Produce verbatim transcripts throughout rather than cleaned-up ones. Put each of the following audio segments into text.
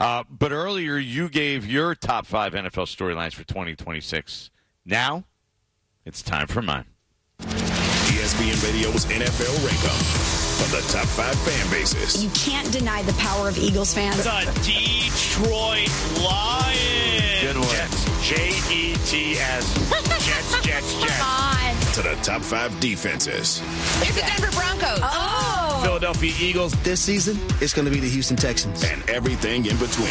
Uh, but earlier, you gave your top five N F L storylines for twenty twenty-six. Now, it's time for mine. E S P N Radio's N F L Rankup on the top five fan bases. You can't deny the power of Eagles fans. The Detroit Lions. Good one. Jets. J E T S. Jets, Jets, Jets. Come on. To the top five defenses. It's the Denver Broncos. Oh. Philadelphia Eagles. This season, it's going to be the Houston Texans. And everything in between.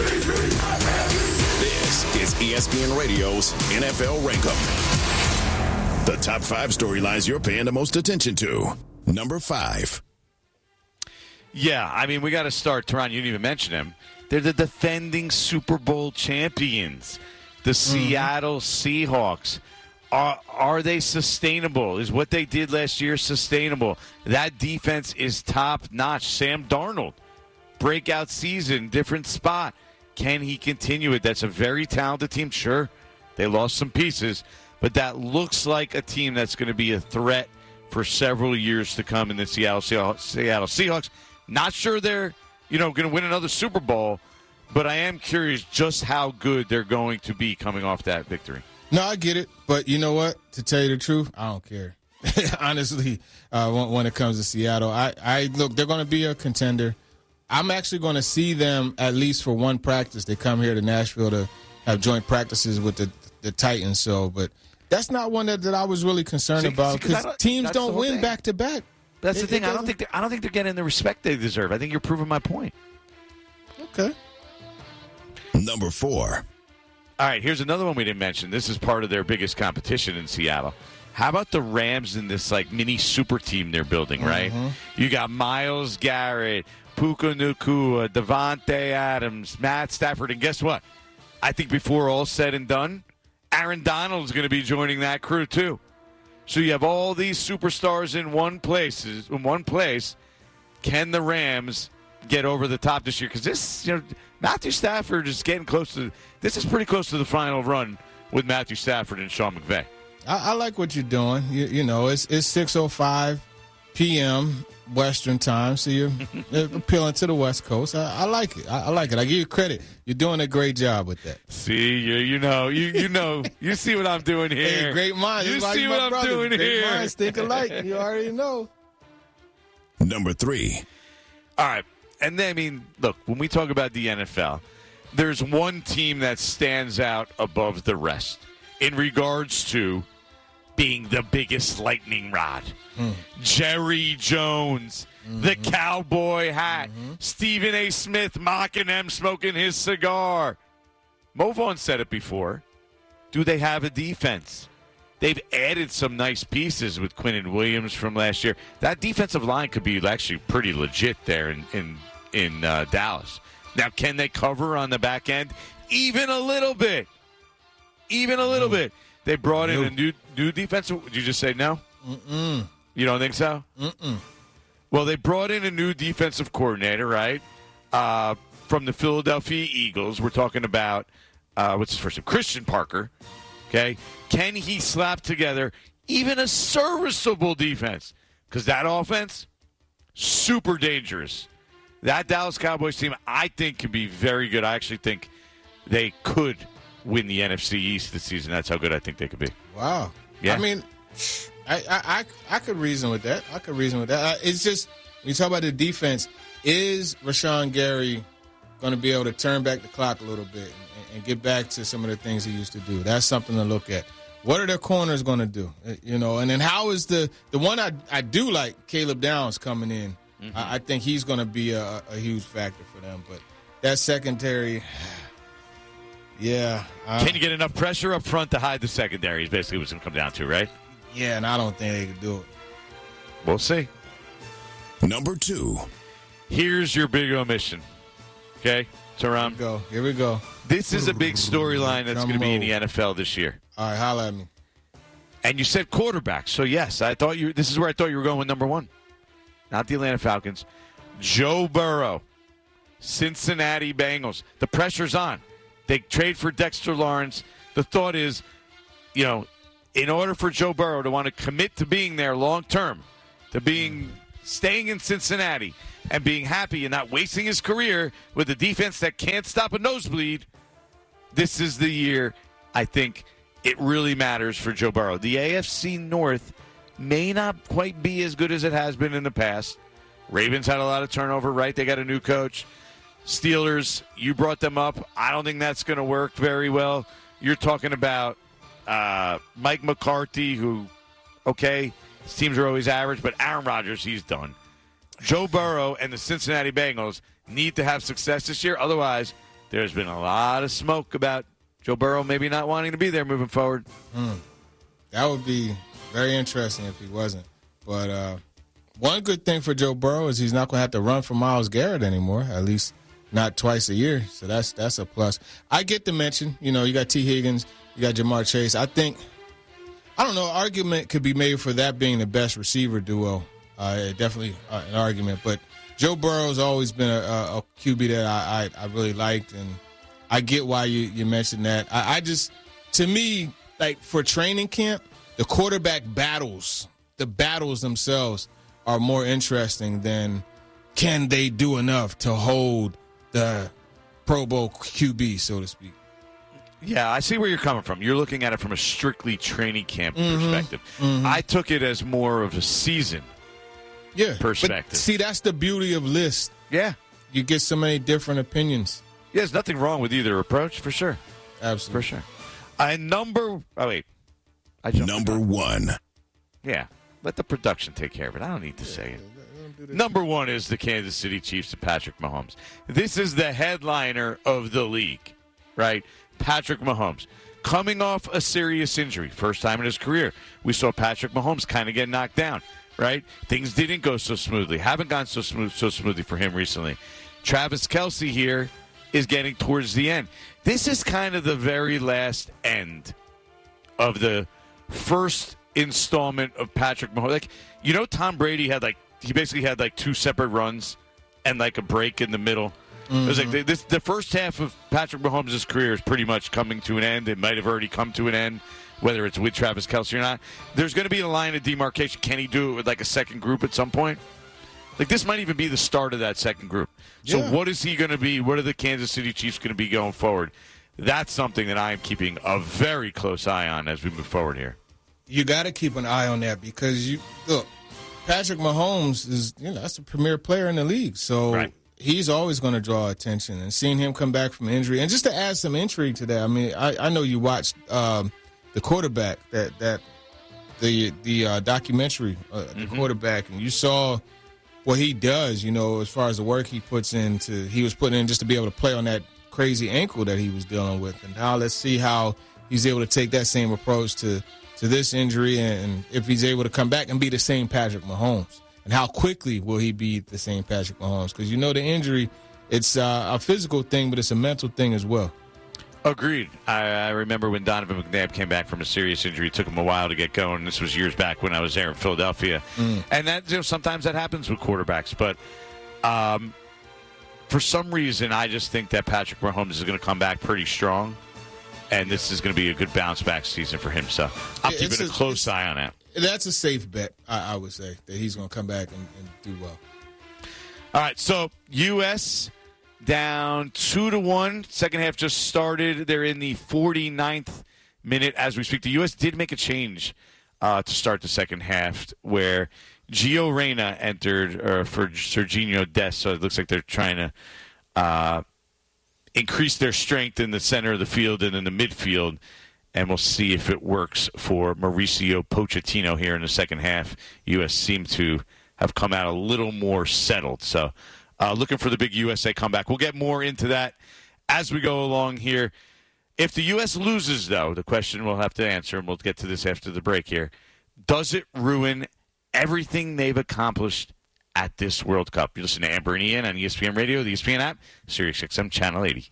This is E S P N Radio's N F L Rankup. The top five storylines you're paying the most attention to. Number five. Yeah, I mean, we got to start. Teron, you didn't even mention him. They're the defending Super Bowl champions, the mm-hmm. Seattle Seahawks. Are, are they sustainable? Is what they did last year sustainable? That defense is top-notch. Sam Darnold, breakout season, different spot. Can he continue it? That's a very talented team. Sure, they lost some pieces, but that looks like a team that's going to be a threat for several years to come in the Seattle Seattle Seahawks. Not sure they're, you know, going to win another Super Bowl, but I am curious just how good they're going to be coming off that victory. No, I get it, but you know what? To tell you the truth, I don't care. Honestly, uh, when, when it comes to Seattle, I, I look, they're going to be a contender. I'm actually going to see them at least for one practice. They come here to Nashville to have joint practices with the the Titans. So, but that's not one that, that I was really concerned see, about because teams don't win back to back. That's it, the thing. I don't think I don't think they're getting the respect they deserve. I think you're proving my point. Okay. Number four. All right, here's another one we didn't mention. This is part of their biggest competition in Seattle. How about the Rams in this like mini super team they're building, right? Mm-hmm. You got Myles Garrett, Puka Nacua, Devontae Adams, Matt Stafford, and guess what? I think before all said and done, Aaron Donald's going to be joining that crew too. So you have all these superstars in one place. In one place, can the Rams get over the top this year? Because this, you know, Matthew Stafford is getting close to. This is pretty close to the final run with Matthew Stafford and Sean McVay. I, I like what you're doing. You, you know, it's it's six oh five p.m. Western time, so you're appealing to the West Coast. I, I like it. I, I like it. I give you credit. You're doing a great job with that. See, you you know, you you know, you see what I'm doing here. Hey, great minds. You like see what I'm brother. doing great here. Great minds think alike. You already know. Number three. All right, and then I mean, look, when we talk about the N F L, there's one team that stands out above the rest in regards to being the biggest lightning rod. Mm. Jerry Jones, mm-hmm. the cowboy hat, mm-hmm. Stephen A. Smith mocking them, smoking his cigar. Mo Vaughn said it before. Do they have a defense? They've added some nice pieces with Quinnen Williams from last year. That defensive line could be actually pretty legit there in in, in uh, Dallas. Now, can they cover on the back end? Even a little bit. Even a little mm. bit. They brought in a new new defensive. Did you just say no? Mm-mm. You don't think so? Mm-mm. Well, they brought in a new defensive coordinator, right? Uh, from the Philadelphia Eagles. We're talking about, uh, what's his first name? Christian Parker. Okay? Can he slap together even a serviceable defense? Because that offense, super dangerous. That Dallas Cowboys team, I think, can be very good. I actually think they could win the N F C East this season. That's how good I think they could be. Wow. Yeah. I mean, I, I, I, I could reason with that. I could reason with that. Uh, it's just, when you talk about the defense, is Rashawn Gary going to be able to turn back the clock a little bit and, and get back to some of the things he used to do? That's something to look at. What are their corners going to do? You know, and then how is the the one I, I do like, Caleb Downs coming in. Mm-hmm. I, I think he's going to be a, a huge factor for them. But that secondary, yeah. Uh, Can you get enough pressure up front to hide the secondary is basically what's going to come down to, right? Yeah, and I don't think they can do it. We'll see. Number two. Here's your big omission. Okay, Teron? Here we go. Here we go. This is a big storyline that's going to be in the N F L this year. All right, holla at me. And you said quarterback, so yes, I thought you. This is where I thought you were going with number one. Not the Atlanta Falcons. Joe Burrow, Cincinnati Bengals. The pressure's on. They trade for Dexter Lawrence. The thought is, you know, in order for Joe Burrow to want to commit to being there long term, to being staying in Cincinnati, and being happy and not wasting his career with a defense that can't stop a nosebleed, this is the year I think it really matters for Joe Burrow. The A F C North may not quite be as good as it has been in the past. Ravens had a lot of turnover, right? They got a new coach. Steelers, you brought them up. I don't think that's going to work very well. You're talking about uh, Mike McCarthy, who, okay, his teams are always average, but Aaron Rodgers, he's done. Joe Burrow and the Cincinnati Bengals need to have success this year. Otherwise, there's been a lot of smoke about Joe Burrow maybe not wanting to be there moving forward. Hmm. That would be very interesting if he wasn't. But uh, one good thing for Joe Burrow is he's not going to have to run for Myles Garrett anymore, at least not twice a year. So that's that's a plus. I get the mention. You know, you got T. Higgins, you got Jamar Chase. I think, I don't know, argument could be made for that being the best receiver duo. Uh, definitely uh, an argument. But Joe Burrow's always been a, a, a Q B that I, I, I really liked, and I get why you, you mentioned that. I, I just, to me, like for training camp, the quarterback battles, the battles themselves are more interesting than can they do enough to hold the Pro Bowl Q B, so to speak. Yeah, I see where you're coming from. You're looking at it from a strictly training camp Mm-hmm. perspective. Mm-hmm. I took it as more of a season yeah. perspective. But see, that's the beauty of lists. Yeah. You get so many different opinions. Yeah, there's nothing wrong with either approach, for sure. Absolutely. For sure. Uh, number, oh, wait. I jumped Number one. Yeah, let the production take care of it. I don't need to say it. Number one is the Kansas City Chiefs and Patrick Mahomes. This is the headliner of the league, right? Patrick Mahomes. Coming off a serious injury, first time in his career. We saw Patrick Mahomes kind of get knocked down, right? Things didn't go so smoothly. Haven't gone so smooth, so smoothly for him recently. Travis Kelce here is getting towards the end. This is kind of the very last end of the first installment of Patrick Mahomes. Like, you know, Tom Brady had like he basically had like two separate runs and like a break in the middle. Mm-hmm. It was like the, this, the first half of Patrick Mahomes' career is pretty much coming to an end. It might have already come to an end, whether it's with Travis Kelce or not. There's going to be a line of demarcation. Can he do it with like a second group at some point? Like, this might even be the start of that second group. So Yeah. what is he going to be? What are the Kansas City Chiefs going to be going forward? That's something that I am keeping a very close eye on as we move forward here. You got to keep an eye on that because you look, Patrick Mahomes is, you know, that's the premier player in the league. So Right. he's always going to draw attention. And seeing him come back from injury, and just to add some intrigue to that, I mean, I, I know you watched um, the quarterback that that the the uh, documentary, uh, the Mm-hmm. quarterback, and you saw what he does. You know, as far as the work he puts into, he was putting in just to be able to play on that crazy ankle that he was dealing with. And now let's see how he's able to take that same approach to. to this injury, and if he's able to come back and be the same Patrick Mahomes. And how quickly will he be the same Patrick Mahomes? Because you know the injury, it's uh, a physical thing, but it's a mental thing as well. Agreed. I, I remember when Donovan McNabb came back from a serious injury. It took him a while to get going. This was years back when I was there in Philadelphia. Mm. And that, you know, sometimes that happens with quarterbacks. But um, for some reason, I just think that Patrick Mahomes is going to come back pretty strong. And this is going to be a good bounce-back season for him. So I'm Yeah, keeping a, a close eye on that. That's a safe bet, I, I would say, that he's going to come back and, and do well. All right, so U S down two to one. Second half just started. They're in the forty-ninth minute as we speak. The U S did make a change uh, to start the second half where Gio Reyna entered uh, for Serginho Dest. So it looks like they're trying to uh, increase their strength in the center of the field and in the midfield. And we'll see if it works for Mauricio Pochettino here in the second half. U S seemed to have come out a little more settled. So uh, looking for the big U S A comeback. We'll get more into that as we go along here. If the U S loses, though, the question we'll have to answer, and we'll get to this after the break here, does it ruin everything they've accomplished at this World Cup? You listen to Amber and Ian on E S P N Radio, the E S P N app, Sirius X M Channel eighty.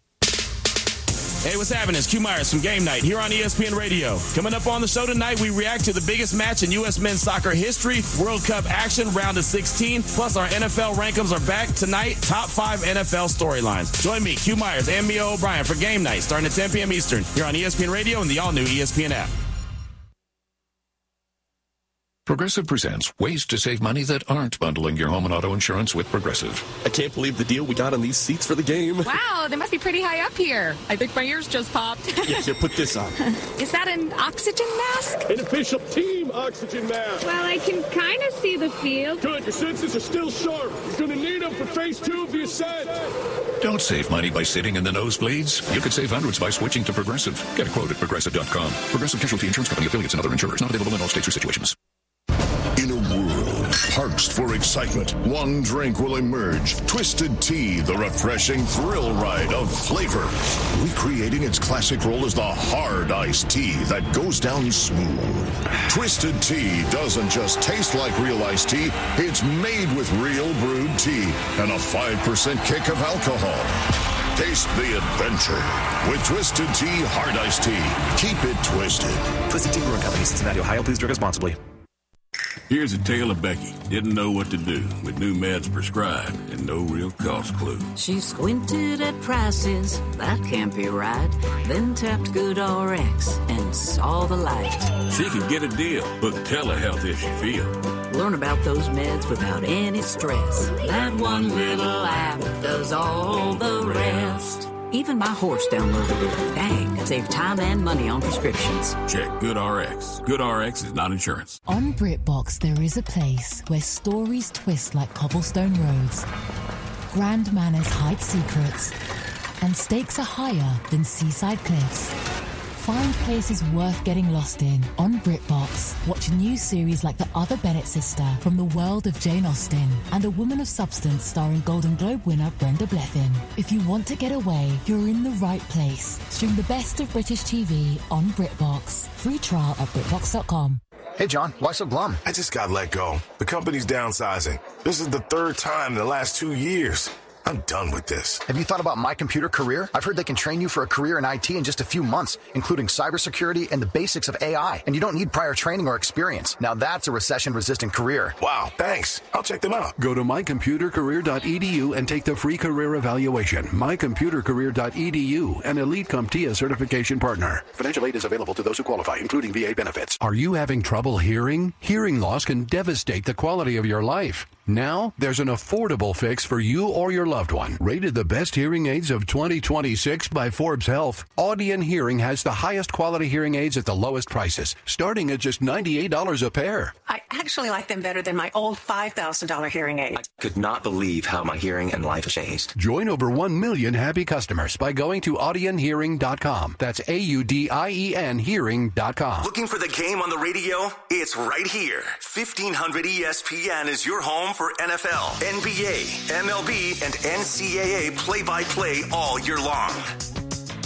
Hey, what's happening? It's Q Myers from Game Night here on E S P N Radio. Coming up on the show tonight, we react to the biggest match in U S men's soccer history, World Cup action, round of sixteen. Plus, our N F L rankings are back tonight. Top five N F L storylines. Join me, Q Myers, and Mia O'Brien for Game Night, starting at ten p.m. Eastern here on E S P N Radio and the all-new E S P N app. Progressive presents ways to save money that aren't bundling your home and auto insurance with Progressive. I can't believe the deal we got on these seats for the game. Wow, they must be pretty high up here. I think my ears just popped. Yeah, here, put this on. Is that an oxygen mask? An official team oxygen mask. Well, I can kind of see the field. Good, your senses are still sharp. You're going to need them for phase two of your set. Don't save money by sitting in the nosebleeds. You could save hundreds by switching to Progressive. Get a quote at Progressive dot com. Progressive Casualty Insurance Company, affiliates, and other insurers. Not available in all states or situations. In a world parched for excitement, one drink will emerge. Twisted Tea, the refreshing thrill ride of flavor. Recreating its classic role as the hard iced tea that goes down smooth. Twisted Tea doesn't just taste like real iced tea, it's made with real brewed tea and a five percent kick of alcohol. Taste the adventure with Twisted Tea Hard Iced Tea. Keep it twisted. Twisted Tea Brewing Company, Cincinnati, Ohio. Please drink responsibly. Here's a tale of Becky. Didn't know what to do with new meds prescribed and no real cost clue. She squinted at prices, that can't be right. Then tapped GoodRx and saw the light. She could get a deal, book telehealth if she feel. Learn about those meds without any stress. That one little app does all the rest. Even my horse downloaded it. Dang, save time and money on prescriptions. Check GoodRx. GoodRx is not insurance. On BritBox, there is a place where stories twist like cobblestone roads. Grand manners hide secrets, and stakes are higher than seaside cliffs. Find places worth getting lost in on BritBox. Watch a new series like The Other Bennett Sister from the world of Jane Austen and A Woman of Substance starring Golden Globe winner Brenda Blethyn. If you want to get away, you're in the right place. Stream the best of British T V on BritBox. Free trial at BritBox dot com. Hey, John, why so glum? I just got let go. The company's downsizing. This is the third time in the last two years. I'm done with this. Have you thought about My Computer Career? I've heard they can train you for a career in I T in just a few months, including cybersecurity and the basics of A I. And you don't need prior training or experience. Now that's a recession-resistant career. Wow, thanks. I'll check them out. Go to my computer career dot e d u and take the free career evaluation. my computer career dot e d u, an Elite CompTIA certification partner. Financial aid is available to those who qualify, including V A benefits. Are you having trouble hearing? Hearing loss can devastate the quality of your life. Now, there's an affordable fix for you or your loved one. Rated the best hearing aids of twenty twenty-six by Forbes Health, Audion Hearing has the highest quality hearing aids at the lowest prices, starting at just ninety-eight dollars a pair. I actually like them better than my old five thousand dollars hearing aid. I could not believe how my hearing and life changed. Join over one million happy customers by going to audion hearing dot com. That's A U D I E N hearing dot com. Looking for the game on the radio? It's right here. fifteen hundred E S P N is your home for N F L, N B A, M L B, and N C double A play-by-play all year long.